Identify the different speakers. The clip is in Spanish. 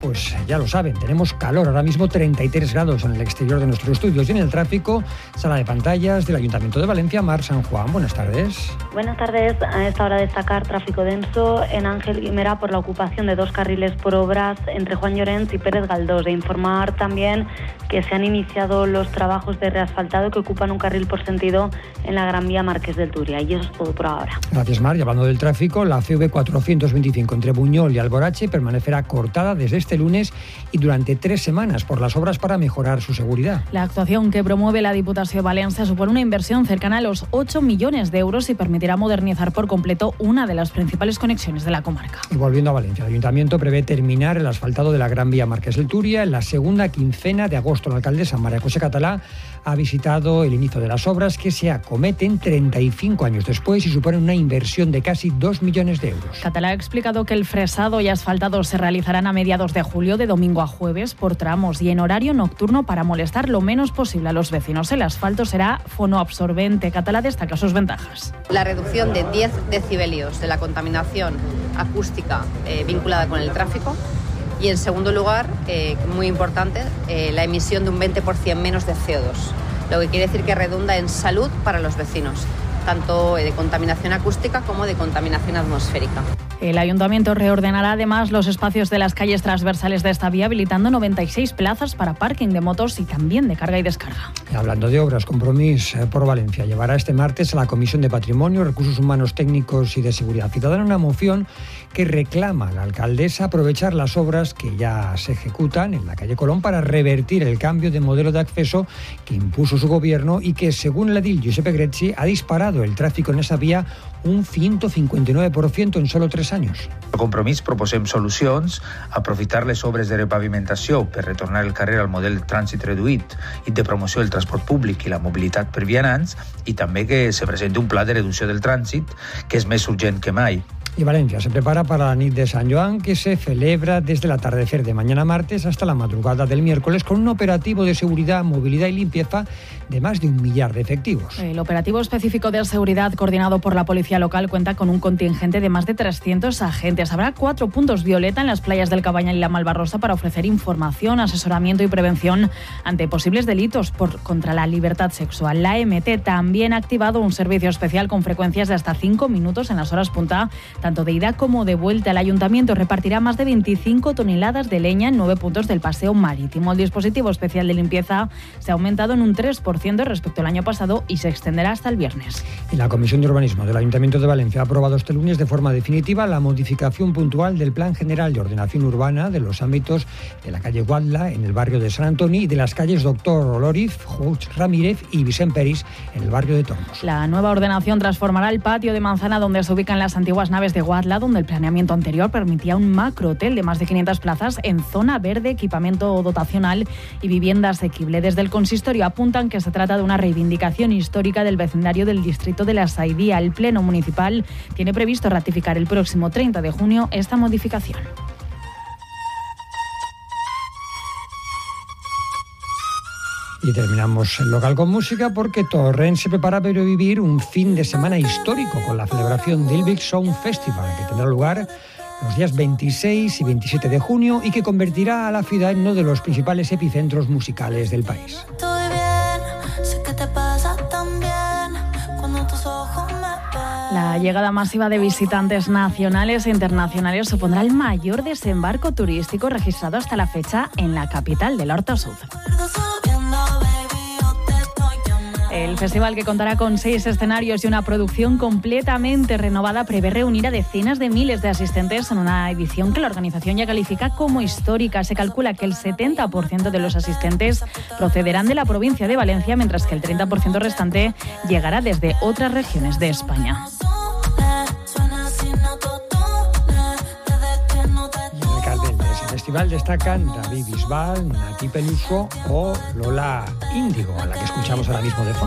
Speaker 1: pues ya lo saben, tenemos calor, ahora mismo 33 grados en el exterior de nuestros estudios y en el tráfico, sala de pantallas del Ayuntamiento de Valencia, Mar San Juan. Buenas tardes.
Speaker 2: Buenas tardes. A esta hora destacar tráfico denso en Ángel Guimerá por la ocupación de 2 carriles por obras entre Juan Llorens y Pérez Galdós. E informar también que se han iniciado los trabajos de reasfaltado que ocupan un carril por sentido en la Gran Vía Marqués del Turia. Y eso es todo por ahora.
Speaker 1: Gracias, Mar. Y hablando del tráfico, la CV 425 entre Buñol y Alborache permanecerá cortada desde este lunes y durante 3 semanas por las obras para mejorar su seguridad.
Speaker 3: La actuación que promueve la Diputación de Valencia supone una inversión cercana a los 8 millones de euros y permitirá modernizar por completo una de las principales conexiones de la comarca.
Speaker 1: Y volviendo a Valencia, el Ayuntamiento prevé terminar el asfaltado de la Gran Vía Marqués del Turia en la segunda quincena de agosto. La alcaldesa María José Catalá ha visitado el inicio de las obras que se acometen 35 años después y suponen una inversión de casi 2 millones de euros.
Speaker 3: Catalá ha explicado que el fresado y asfaltado se realizarán a mediados de julio, de domingo a jueves, por tramos y en horario nocturno para molestar lo menos posible a los vecinos. El asfalto será fonoabsorbente. Catalá destaca sus ventajas.
Speaker 4: La reducción de 10 decibelios de la contaminación acústica vinculada con el tráfico. Y en segundo lugar, muy importante, la emisión de un 20% menos de CO2, lo que quiere decir que redunda en salud para los vecinos, tanto de contaminación acústica como de contaminación atmosférica.
Speaker 3: El Ayuntamiento reordenará además los espacios de las calles transversales de esta vía, habilitando 96 plazas para parking de motos y también de carga y descarga.
Speaker 1: Y hablando de obras, Compromís por Valencia llevará este martes a la Comisión de Patrimonio, Recursos Humanos, Técnicos y de Seguridad Ciudadana una moción que reclama a la alcaldesa aprovechar las obras que ya se ejecutan en la calle Colón para revertir el cambio de modelo de acceso que impuso su gobierno y que, según el edil Giuseppe Grezzi, ha disparado el tráfico en esa vía un 159% en solo 3 anys.
Speaker 5: El Compromís proposem solucions, aprofitar les obres de repavimentació per retornar el carrer al model trànsit reduït i de promoció del transport públic i la mobilitat per vianants i també que se presenti un pla de reducció del trànsit que és més urgent que mai.
Speaker 1: Y Valencia se prepara para la nit de San Joan, que se celebra desde el atardecer de mañana martes hasta la madrugada del miércoles con un operativo de seguridad, movilidad y limpieza de más de 1 millar de efectivos.
Speaker 3: El operativo específico de seguridad coordinado por la policía local cuenta con un contingente de más de 300 agentes. Habrá 4 puntos violeta en las playas del Cabanyal y la Malvarrosa para ofrecer información, asesoramiento y prevención ante posibles delitos contra la libertad sexual. La MT también ha activado un servicio especial con frecuencias de hasta 5 minutos en las horas punta, tanto de ida como de vuelta. El Ayuntamiento repartirá más de 25 toneladas de leña en 9 puntos del paseo marítimo. El dispositivo especial de limpieza se ha aumentado en un 3% respecto al año pasado y se extenderá hasta el viernes.
Speaker 1: Y la Comisión de Urbanismo del Ayuntamiento de Valencia ha aprobado este lunes de forma definitiva la modificación puntual del Plan General de Ordenación Urbana de los ámbitos de la calle Guadla en el barrio de San Antoni y de las calles Doctor Oloriz, Jouch Ramírez y Vicent Peris en el barrio de Tormos.
Speaker 3: La nueva ordenación transformará el patio de manzana donde se ubican las antiguas naves de Guadla, donde el planeamiento anterior permitía un macrohotel de más de 500 plazas en zona verde, equipamiento dotacional y vivienda asequible. Desde el consistorio apuntan que se trata de una reivindicación histórica del vecindario del distrito de la Saidía. El Pleno Municipal tiene previsto ratificar el próximo 30 de junio esta modificación.
Speaker 1: Y terminamos el local con música porque Torrent se prepara para vivir un fin de semana histórico con la celebración del Big Sound Festival que tendrá lugar los días 26 y 27 de junio y que convertirá a la ciudad en uno de los principales epicentros musicales del país.
Speaker 3: La llegada masiva de visitantes nacionales e internacionales supondrá el mayor desembarco turístico registrado hasta la fecha en la capital del Horta Sud. El festival, que contará con 6 escenarios y una producción completamente renovada, prevé reunir a decenas de miles de asistentes en una edición que la organización ya califica como histórica. Se calcula que el 70% de los asistentes procederán de la provincia de Valencia, mientras que el 30% restante llegará desde otras regiones de España.
Speaker 1: En el festival destacan David Bisbal, Nati Peluso o Lola Índigo, a la que escuchamos ahora mismo de fondo.